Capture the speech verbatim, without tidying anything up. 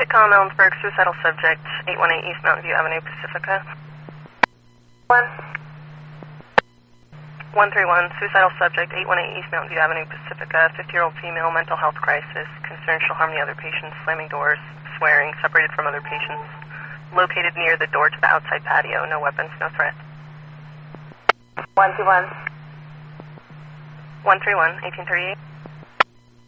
Colin Ellensburg, suicidal subject, eight one eight East Mountain View Avenue, Pacifica. One. one three one, suicidal subject, eight one eight East Mountain View Avenue, Pacifica, fifty-year-old female, mental health crisis, concerned she'll harm the other patients, slamming doors, swearing, separated from other patients, located near the door to the outside patio, no weapons, no threat. one two one. one three one, eighteen thirty-eight.